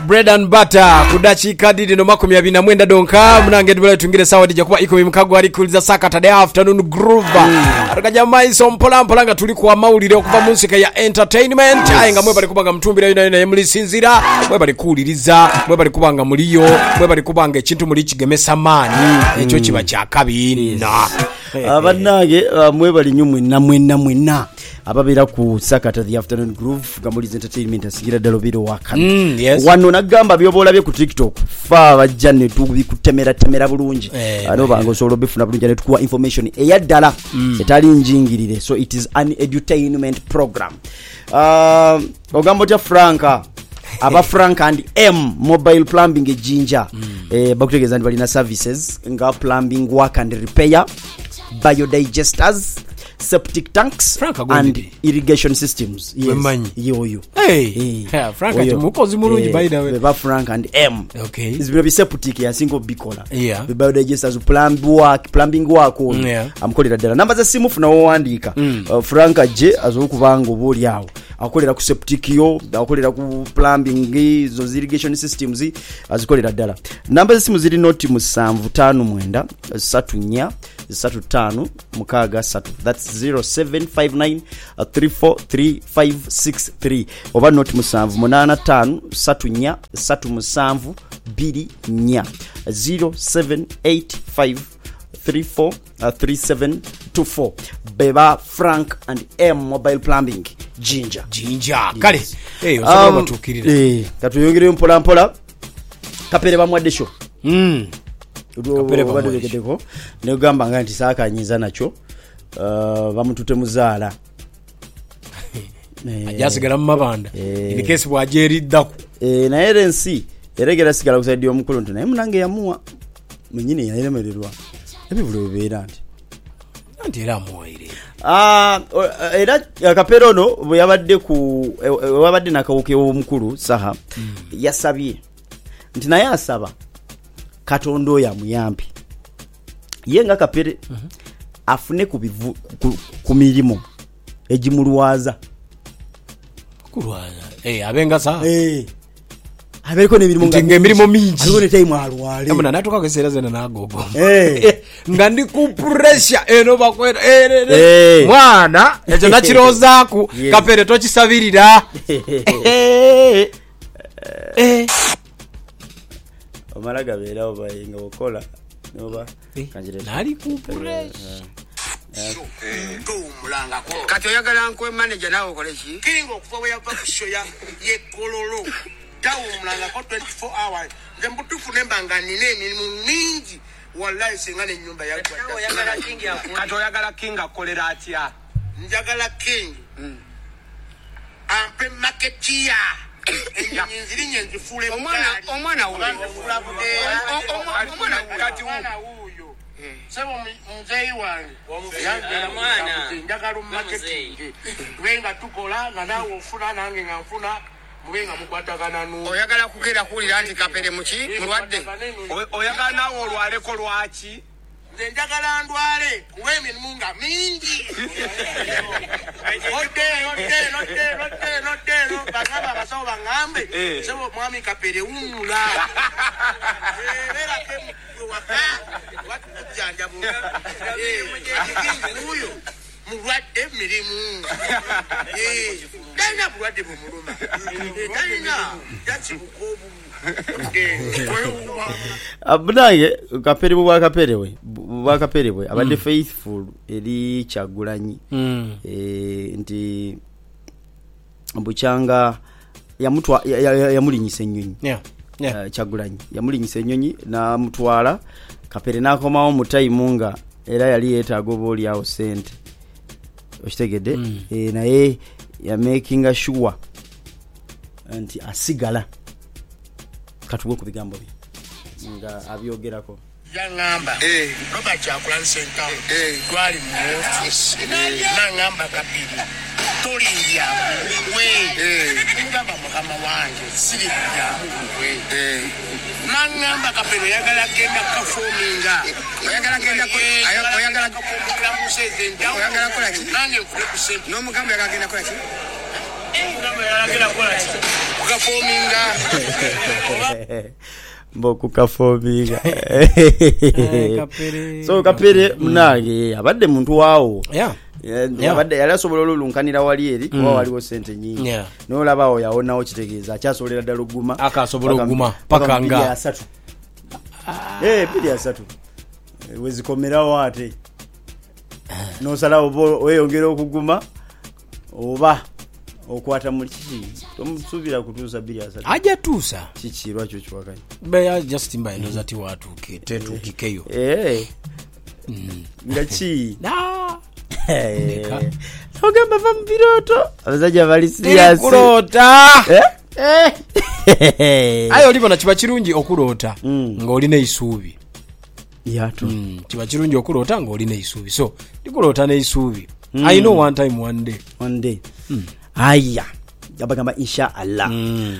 bread and butter kudachika didi no makumi abina mwenda donka munange ndibale tungire sawa dija kuba iko mikago ali kuliza Saturday afternoon groove arakaja maiso mpola nga tuli kwa maulire okuva musika ya entertainment ayenga mwe bali kubanga mtumbira yina yemlisinzira mwe bali kuliriza mwe bali kubanga muliyo mwe bali kubanga ekintu muli kigemesa mani ekyo kiba kya kabina abanage mwe bali nyumwe namwe ababira ku Saturday afternoon groove gamuliza entertainment asigira dalobiro wakana wano nagamba byobola bye ku TikTok fa bajjane tubikutemera bulungi alo bango solo bifuna bulungi ne tukuwa information eyaddala etali njingirire, so it is an edutainment program. Ogambo ja Franka aba Frank and M mobile plumbing ejinja bakutegeza ndi balina services nga plumbing work and repair, biodigesters, septic tanks and irrigation systems. Yes. Yoyo. Hey. Frank atimukozi mulungi by the way. Ba Frank and M. Okay. Is be septic ya single bikola. Yeah. Be biodigesters plumbing work on. Yeah. Amkolera dala. Namba za simu funa wandika. Frank J azokubanga obuli yawo. Akolera ku septic yo, akolera ku plumbing zo irrigation systems azikolera dala. Namba za simu ziri noti musanvu 5 3 35 mukaga 3. That's 0759 343563 oba noti musanvu 85 3 37 2 0785 343724 beba Frank and M mobile plumbing jinja kale osaba batukirira katuyongere mpola kapere bamwadde show kapere bamwadde ne gamba nganti sakanyiza nacho bamutute muzaala ajasigala mu mabanda in case bwajeriddaku na RNC eregera sigala kusaidia omukulu ntone munange yamuwa munyine yaremererwa ebivulo bibera nti era amuwaire era kaperono bwe yabadde nakawuke omukulu saha yasabye nti naye asaba Katondo ya muyambi yenga kapere afune ku mirimo ejimulwaza abenga sa aberiko ne mirimo mingi aliko ne time alwale amuna natoka kwesera zena nagogo ngandi ku pressure eno bakwera mwana ejo nachirozaku kapere tokisabirira omalaga bera obayinga okola noba kanjire nali ku pressure mulanga ko kati oyagala nkwe manager nawe okolechi kingo okuva yava ku show ya yekololo tawo mulanga ko 24 hours ngembutufu nembanga nine emirimu mingi wallahi singane nyumba ya kwa oyagala kingi akole kati oyagala kinga akolera atya njagala kingi ampe marketia enjinziri nyenjifule omwana kati huyo sebo mzee wangu yangala mwana njagala marketing wenga tukola na nawo ofuna nange ngafuna mubenga mukwatagana nu oyagala kugera kulira anti kapere muki mulwadde oyagala nawo olwaleko lwaki njagala ndwale kuwemi munga mingi no bagaba basawo bangambe sebo mwami kapere umula era ke watu kujanja mu huyo mulwadde mirimu dana mulwadde bumuluma dana that's bukobu abunaye kapere bwakaperewe abadde faithful eri Kyagulanyi nti mbuchanga yamulinyisa ennyonyi Kyagulanyi yamulinyisa ennyonyi na mutwala kapere nakomawo mu time nga era yali yeetaaga oboli awo sente okitegedde naye ya making sure nti asigala katuwe ku bigambo bye nga abyogerako yangamba roba Kyagulanyi senta twali mu office nangamba kapiri tolindia we ngamba mukama wange siri ya we nangamba kapiri yagala genda kafominga oyagala kafominga museze nda oyagala kola ki nange kule kusente no mugamba yagala genda kola ki mugamba yagala kola ki Mboku kafominga. So kapere munange abadde muntu waawo. Abadde yali asobola olulunkanira wali eri kuba waliwo sente nyingi. N'olabaawo yawonawo kitegeeza akyasobolera ddala oguma. Akasobola oguma paka nga 3. 3. Wezikomerawo ate. N'osalawo weeyongera okuguma oba okwata mu kiki tomusubira kutuusa 3. Aja tuusa kiki lwakyo kiwakanya beya just imbaino zati watuuke tetuukikeyo nga ki ogamba va mu biroto abazajja bali serious kulota ayo olibona kiba kirungi okulota ng'olina eisuubi kiba kirungi okulota ng'olina eisuubi so ndikulota n'eisuubi I know one day aya yabagamba insha Allah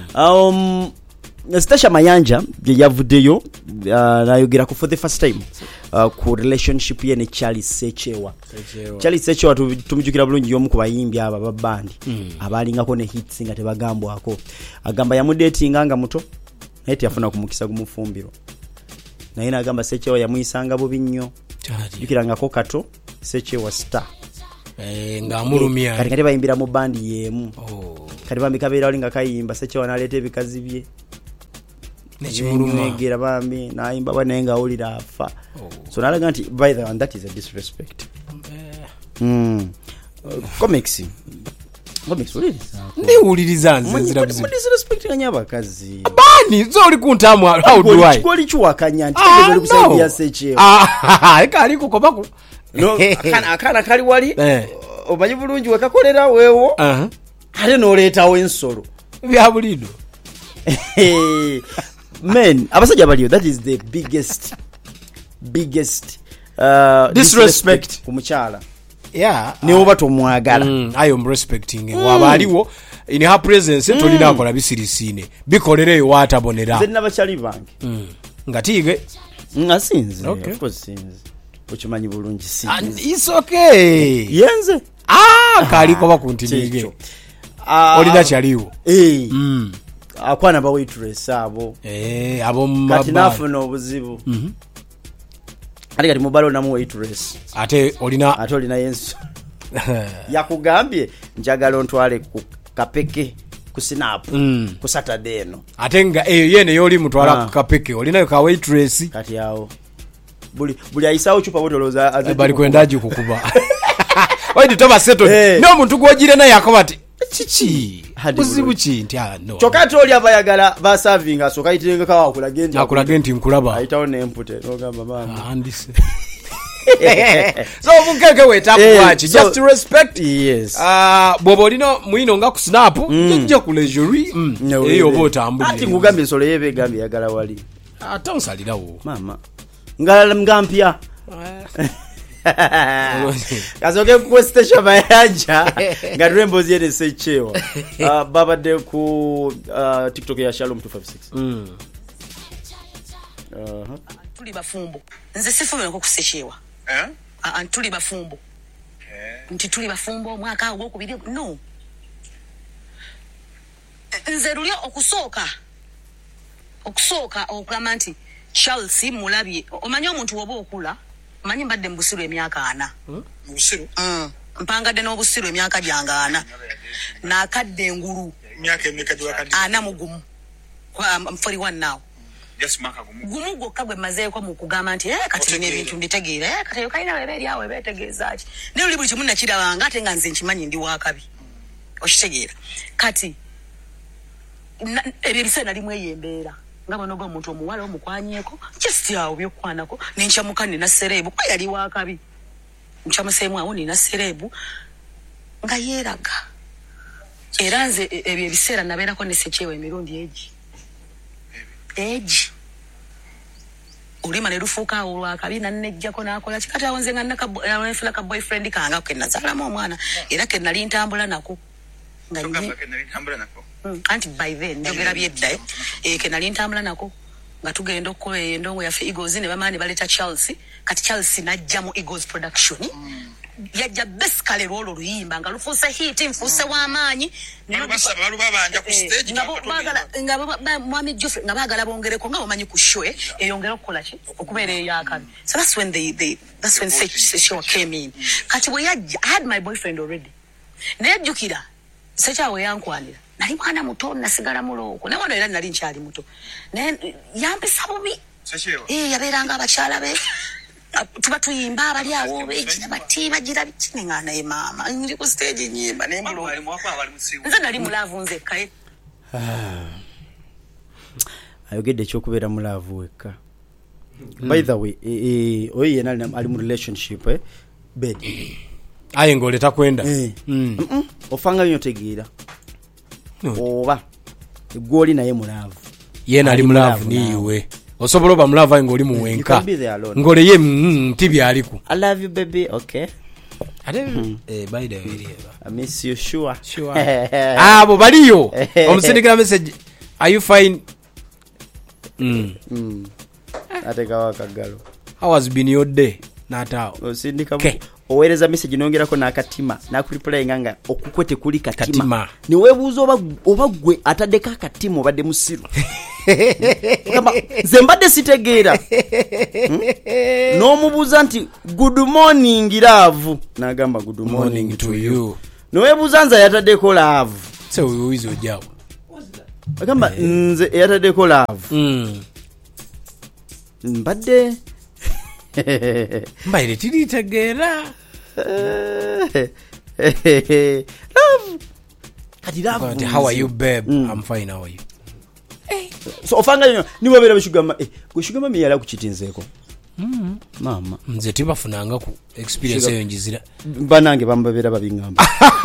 Stasha Mayanja yavuddeyo nayogera ku for the first time ku relationship ye ne Charlie Sechewa. Charlie Sechewa tumujukira bulungi yomu ku bayimbi aba babandi abalingako ne hits nga tebagambwako agamba yamudatinga nga muto naye yafuna kumukisa gumufumbiro naye nagamba Sechewa yamuyisanga bubi nnyo jukirangako kato Sechewa star nga amulumya kati bayimbira mu bandi yemu kati bambi kabeera olinga kayimba Sechewa naleta ebikazi bye nekimulumegera bambi nayimba banenga awulira afa so nalaga nti by the way that is a disrespect comics ndiwuliriza nze zirabuzi disrespect kanya bakazi bani zoli kuntamu how do I koli chuwakanya nti kebele kusaidia Sechewa kali kukobaku no akana kali wali omanyi bulungi wekakolera weewo ate n'oleetawo ensolo bya bulido men abasajja baliyo that is the biggest disrespect ku mukyala ne oba tomwagala I am respecting waba aliwo in her presence tolina akola bisirisine bikolere watabonera zenna bakyali bange ngatige ngasinze of course sinze uchimanyi bulungi sinze it's okay yenze kaliko bakuntinige olina kyaliwo akwana ba waitress abo abo mabba kati nafuna obuzibu ati kati mubalo na mu waitress ate olina yensu yakugambye njagala ontwale ku kapeke ku snap ku Saturday no ate nga yene yoli mutwala ku kapeke olina ka waitress kati yawo buli aisao chupa botoloza bali kwendaji kukuba wadi toba seto no muntu gwogire na yakobati chichi buzibu chi nti no chokati oli abayagala ba serving aso kayitenga kawa akula genti nkulaba ayitawo nempute nogamba mama andise so mukeke wetakuwachi just to respect yes bobolino mwino nga ku snap nje ku leisure eyo botambuli ati ngugambe nsolo yebe gambi yagala wali atonsalirawo mama ngala mgampya kazoke ku Stasha Mayanja ngadrembo ziyede Sechewa baba de ku TikTok ya Shalom 256 tuli bafumbo nze sifumira ko kusechewa tuli bafumbo nti tuli bafumbo mwaka ogwokubiri no nze lulyo okusooka okugamba nti Chelsea mulabye omanyi omuntu woba okula manyi mbadde mbusiru emyaka 4 Mbusiru mpangadde n'obusiru emyaka gyange 4 nakadde engulu emyaka emeka gyakadde 41 41 now just maka gumu gokka gwe mazeeko mu kugamba nti kati n'ebintu nditegeera kati yokaina weberi awe betegeeza ki ne luli buli kimu nakirabanga ate nga nze nkimanyi ndi wakabi okitegeera kati ebyo biseera nali mweyembeera nga bano omuntu omuwala omukwanyeko just yawo byokwanako nenchamuka nina serebu kwa yali wakabi nchamusemu awo nina serebu nga yeraga era nze ebyo biseera nabeerako ne Sechewa emirundi egi ulima ne lufuuka olwakabi nanejjako nakola kikati awo nze nga nafuna ka boyfriend kanga kenazalamu omwana era kenali ntambula nako nga kenali ntambula nako anti by then njogera byedda kenali ntambula nako nga tugenda okukola endongo yaffe Eagles ne bamaani baleta Chelsea kati Chelsea najja mu Eagles production yajja basically rolo luyimba nga lufuuse hit mfuuse w'amaanyi balubabanja ku stage nga mwami Geoffrey nga baagala bongereko nga bamanyi ku show eyongera okukola ki okubeera eyakabi. So that's when the show came in. Kati bwe yajja I had my boyfriend already naye jjukira sekyawe yankwanira nali mwana muto nasigala muloko naye wano era nali nkyali muto naye yampisa bubi yabeeranga abakyala be tuba tuyimba abali awo beekira bati bagira bitine nga naye maama ndi ku stage nyimba naye muloko nze nali mulaavu nzekka ayogedde ekyokubeera mulaavu wekka. By the way oyo yena ali mu relationship bed aye ngoleta kwenda ofanga nnyo tegeera oba egoli naye mulaavu yena ali mulaavu niwe osobola oba mulaavu aye ng'oli muwenka ngole ye ntibi aliku I love you baby okay by the way I miss you sure abo baliyo omusindikira message are you fine atekawa kagalo how has been your day natao osindika owereza message nongerako n'akatima nakureply nganga okukwete kuli katima ni webuuza oba gwe ataddeka akatima obadde musiru kama zembadde sitegeera n'omubuuza nti good morning love n'agamba good morning to you n'owebuuza nze yataddeko love so wizo jawo agamba nze yataddeko love mbadde mbaire tilitegeera love kati love how are you babe I'm fine how are you so ofanga niwe bera bishugama kushugama miyala kuchitinzeko mama nze tibafunanga ku experience eyo njizira banange bambabera babingamba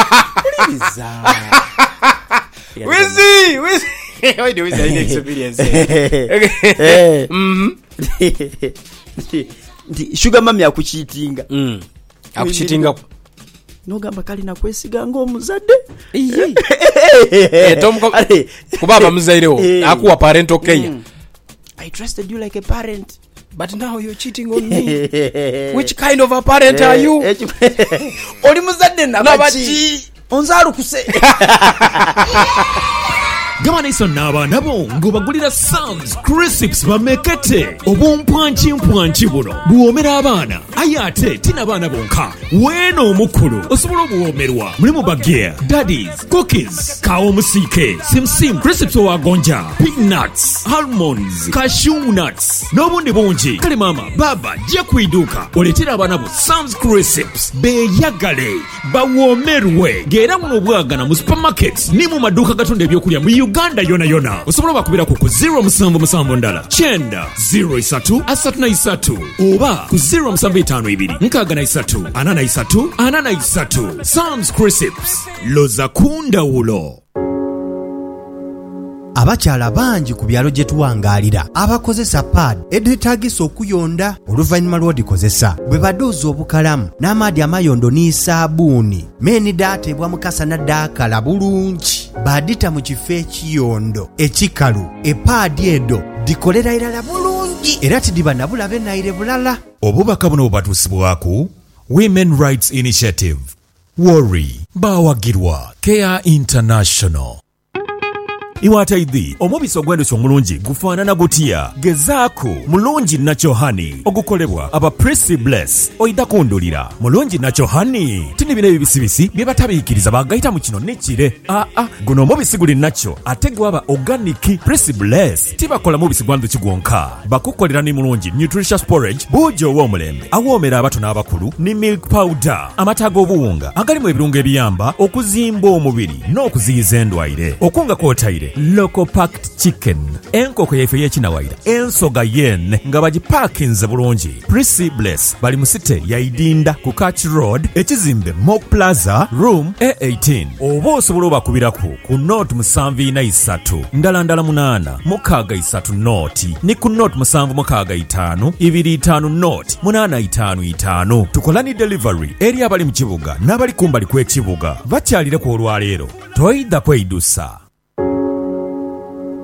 wizi why do we say experience ndi sugar mami akuchitinga akuchitinga nogamba kali na kwesiga ng'omuzadde kubaba muzairewo akuwa parental care I trusted you like a parent but now you're cheating on me which kind of a parent are you oli muzadde nabachi onzalukuse Gabana iso n'abaana bo ng'obagulira Sam's Crisps bamekete obumpwanki buno buwoomera abaana aye ate tina baana bonka weeno omukulu osobola obuwoomerwa mulimu bageya daddies cookies kawo omusiike simsim crisps owagonja peanuts almonds cashew nuts n'obundi bungi kale maama baba jja kwiduuka oleetera abaana bo Sam's Crisps beeyagale bawoomerwe ng'era muno obwagana mu supermarkets ni mu maduuka gatunda ebyokulya mu Uganda yona osobola bakubirako ku 077 ndala chenda 03 oba ku 0752 Sam's Crisps loza kundawulo. Abakyala bangi ku byalo gye tuwangaalira abakozesa pad edeetaagisa okuyonda oluvannyuma lw'odikozesa bwe badooza obukalamu n'amaadi amayondo n'isaabuuni meeni daatebwa mukasa naddaakala bulungi baadita mu kifo ekiyondo ekikalu epaadi edo dikolera irala bulungi era tidiba nabulabe naire bulala. Obubaka buno bubatuusibwaku Women Rights Initiative Worry baawagirwa Care International. Iwataidhi omubisi ogw'endhuki omulungi gufaanana gutya gezaako mulungi Nacho Honey ogukolebwa aba Prissy Bless oyita kundulira mulungi Nacho Honey tini bino ebibisibisi bye batabiikiriza bagayita mu kino nekire guno omubisi guli Nacho ate gwaba organic Prissy Bless tibakola mubisi gwa ndhuki gwonka bakukolera ni mulungi nutritious porridge buujo ow'omulembe awoomera abato n'abakulu ni milk powder amata g'obuwunga agalimu ebirungo ebiyamba okuzimba omubiri n'okuziyiza endwaire okunga kwotaire local packed chicken enkoko yaife y'ekinawaira ensoga yen nga bagipakinze bulungi. Prissy Bless bali mu site yaidinda ku Catch Road ekizimbe Mock Plaza room A18 oba osobola obakubiraku ku note 743 ndala 8 mukaaga 3 note ni ku note 765 25 note 855 tukola ni delivery eri abali mu kibuga n'abali kumbali kw'ekibuga bakyalire ku olwaleero toyida kweyidusa.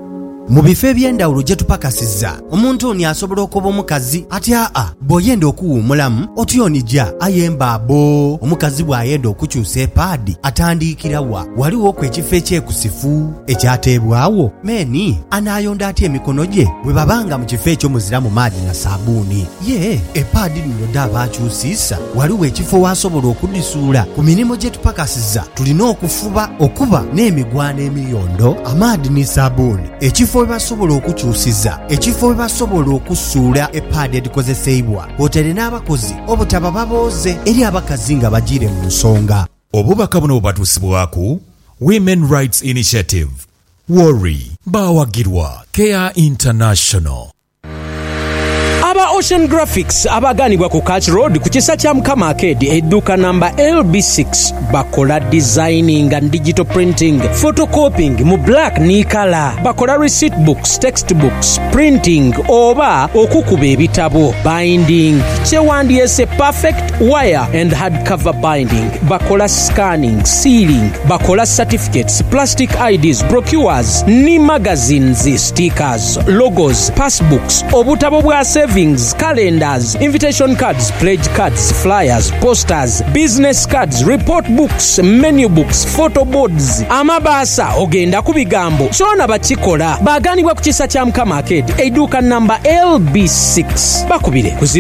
mu bifo eby'endawulo gye tupakasizza omuntu oni asobola okuba omukazi ati bw'oyenda okuwuumulamu otyonija ayembaabo omukazi bw'ayenda okukyusa epaadi atandiikira waliwo ku ekifo ekyekusifu ekyateebwawo meeni anaayonda atya emikono gye bwe babanga mu kifo ekyo muzira mu maadi na saabuuni epaadi lino dda abaakyusiisa waliwo ekifo waasobola okudisuula ku mirimu gye tupakasizza tulina okufuba okuba n'emigwano emiyondo amaadi ne saabuuni ekifo we basobola okukyusiza ekifo we basobola okusuula epaadi edikozesebwa kwotere n'abakozi obutaba babooze eri abakazi nga bagiire mu nsonga. Obubaka buno bubatuusibwaku Women Rights Initiative, Worry, Bawagirwa, Care International. Aba Ocean Graphics abaganibwa ku Catch Road ku kisa kya Mukama Arcade edduuka namba LB6 bakola designing and digital printing, photocopying mu black ne color, bakola receipt books, textbooks, printing oba okukuba ebitabo, binding, kyewandyese perfect wire and hardcover binding, bakola scanning, sealing, bakola certificates, plastic IDs, brochures ne magazines, stickers, logos, passbooks, obutabo bwa savings, calendars, invitation cards, pledge cards, flyers, posters, business cards, report books, menu books, photo boards. Amabasa ogenda ku bigambo kyona bakikola baganibwa ku kisa kya Mukama Arcade edduuka namba LB6 bakubire ku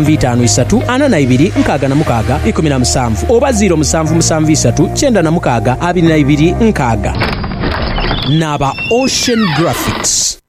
0754426617 oba 07739622 Naba Ocean Graphics.